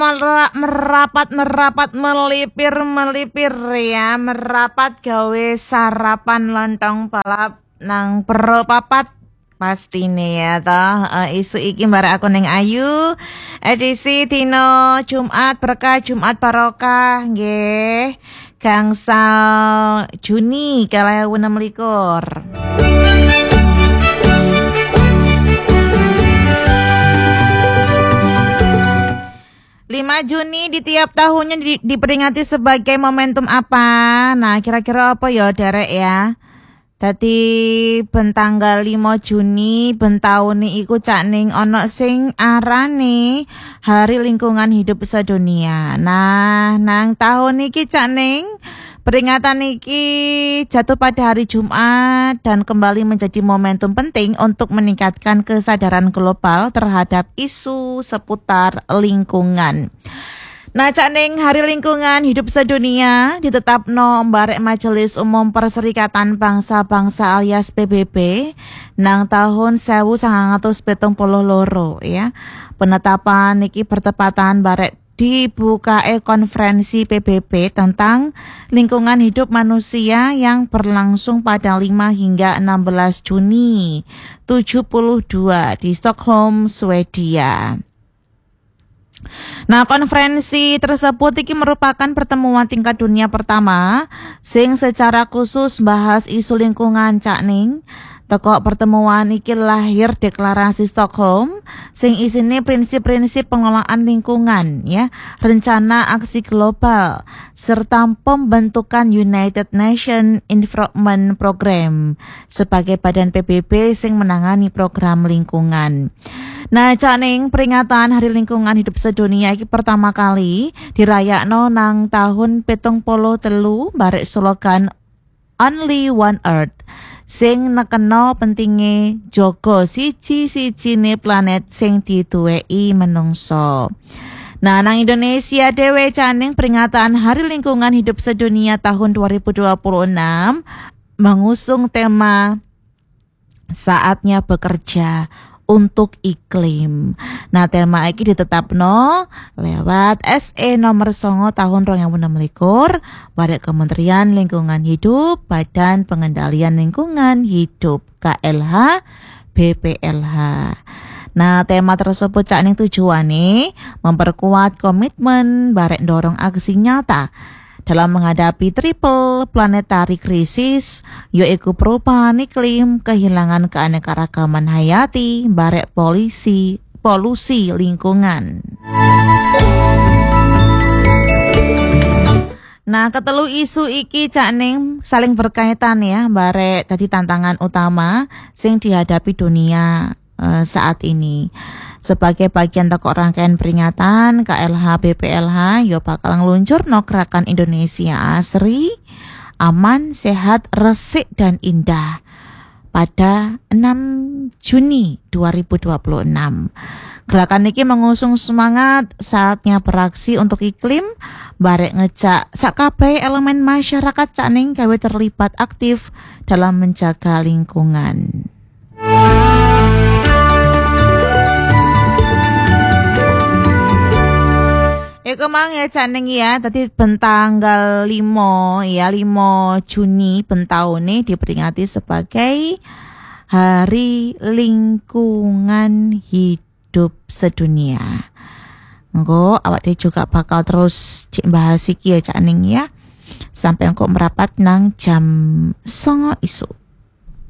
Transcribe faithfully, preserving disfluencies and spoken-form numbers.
Mera- merapat merapat melipir melipir ya merapat gawe sarapan lontong balap nang pero papat pastine ya toh. Eh, isu iki barek aku ning Ayu edisi dino Jumat berkah Jumat barokah nggih gangsal Juni dua ribu enam belas. lima Juni di tiap tahunnya di, diperingati sebagai momentum apa? Nah, kira-kira apa ya, Derek ya? Dadi ben tanggal lima Juni ben taune iku cak ning ana sing arane Hari Lingkungan Hidup Sedunia. Nah, nang tahun iki cak ning peringatan iki jatuh pada hari Jumat dan kembali menjadi momentum penting untuk meningkatkan kesadaran global terhadap isu seputar lingkungan. Nah, cak ning Hari Lingkungan Hidup Sedunia ditetapno barek Majelis Umum Perserikatan Bangsa-Bangsa alias P B B nang tahun seribu sembilan ratus pitung puluh loro ya. Penetapan niki bertepatan barek dibukae konferensi P B B tentang lingkungan hidup manusia yang berlangsung pada lima hingga enam belas Juni tujuh puluh dua di Stockholm, Swedia. Nah, konferensi tersebut iki merupakan pertemuan tingkat dunia pertama sing secara khusus bahas isu lingkungan cak ning. Teko pertemuan iki lahir deklarasi Stockholm sing isine prinsip-prinsip pengelolaan lingkungan ya, rencana aksi global serta pembentukan United Nations Environment Program sebagai badan P B B sing menangani program lingkungan. Nah, caning peringatan Hari Lingkungan Hidup Sedunia iki pertama kali dirayakno nang tahun pitung puluh telu barek slogan Only One Earth sing nekeno pentinge jogo siji-sijine planet sing dituweki menungso. Nah, nang Indonesia dhewe caning peringatan Hari Lingkungan Hidup Sedunia tahun dua ribu dua puluh enam mengusung tema Saatnya Bekerja untuk Iklim. Nah, tema iki ditetapno lewat S E nomor songo tahun dua ribu enam belas barek Kementerian Lingkungan Hidup Badan Pengendalian Lingkungan Hidup K L H B P L H. Nah, tema tersebut cak ning tujuane memperkuat komitmen barek dorong aksi nyata dalam menghadapi triple planetary crisis, yaitu perubahan iklim, kehilangan keanekaragaman hayati, barek polusi, polusi lingkungan. Nah, ketelu isu iki cak ning saling berkaitan ya, barek tadi tantangan utama sing dihadapi dunia uh, saat ini. Sebagai bagian teko rangkaian peringatan, K L H B P L H yo bakal ngeluncur no gerakan Indonesia Asri, Aman, Sehat, Resik dan Indah pada enam Juni dua ribu dua puluh enam. Gerakan ini mengusung semangat saatnya beraksi untuk iklim, barek ngejak sakabeh elemen masyarakat cak ning gawe terlibat aktif dalam menjaga lingkungan. Iku mang ya caneng ya, tadi ben tanggal lima ya lima Juni ben taune diperingati sebagai Hari Lingkungan Hidup Sedunia. Engko awak dhewe juga bakal terus dibahas iki ya caneng ya. Sampai engko merapat nang jam songo isu.